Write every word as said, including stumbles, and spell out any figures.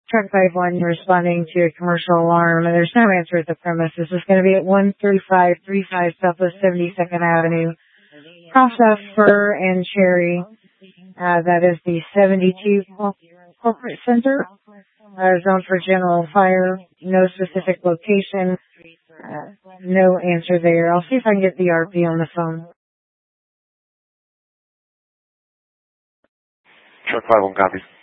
Truck five one responding to a commercial alarm, and there's no answer at the premise. This is going to be at one thirty-five thirty-five Southwest seventy-second Avenue. Cross off Fur and Cherry. Uh, that is the seventy-two Corporate Center. Uh, zone for general fire. No specific location. Uh, no answer there. I'll see if I can get the R P on the phone. Truck five one copies.